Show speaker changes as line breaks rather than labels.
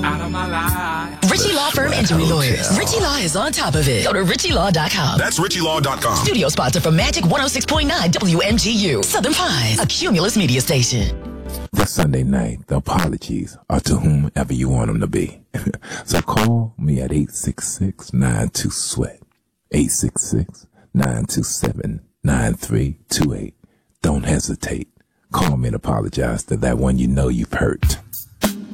out of my life.
Richie Law Firm Injury Lawyers. Richie Law is on top of it. Go to RichieLaw.com.
That's RichieLaw.com.
Studio sponsor for Magic 106.9 WMGU. Southern Pines, a Cumulus media station.
This Sunday night, the apologies are to whomever you want them to be. So call me at 866-92-SWEAT. 866-927-9328. Don't hesitate. Call me and apologize to that one you know you've hurt.